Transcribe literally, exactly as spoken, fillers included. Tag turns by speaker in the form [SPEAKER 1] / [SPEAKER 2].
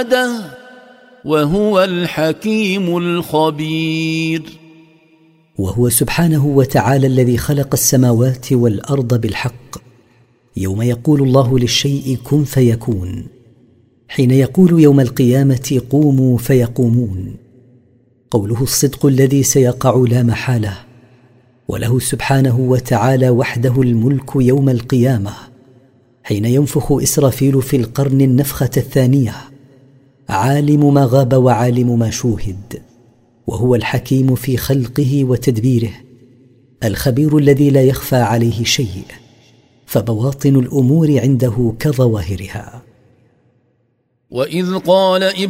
[SPEAKER 1] وهو الحكيم الخبير.
[SPEAKER 2] وهو سبحانه وتعالى الذي خلق السماوات والأرض بالحق، يوم يقول الله للشيء كن فيكون، حين يقول يوم القيامة قوموا فيقومون. قوله الصدق الذي سيقع لا محالة، وله سبحانه وتعالى وحده الملك يوم القيامة، حين ينفخ إسرافيل في القرن النفخة الثانية، عالم ما غاب وعالم ما شوهد، وهو الحكيم في خلقه وتدبيره، الخبير الذي لا يخفى عليه شيء، فبواطن الأمور عنده كظواهرها.
[SPEAKER 1] وإذ قال